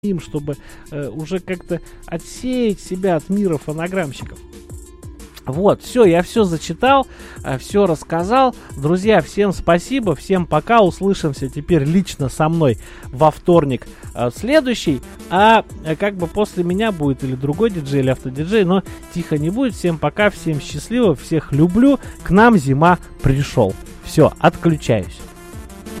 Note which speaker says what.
Speaker 1: чтобы уже как-то отсеять себя от мира фонограммщиков. Вот, все, я все зачитал, все рассказал. Друзья, всем спасибо, всем пока. Услышимся теперь лично со мной во вторник следующий. А как бы после меня будет или другой диджей, или автодиджей, но тихо не будет. Всем пока, всем счастливо, всех люблю. К нам зима пришел. Все, отключаюсь.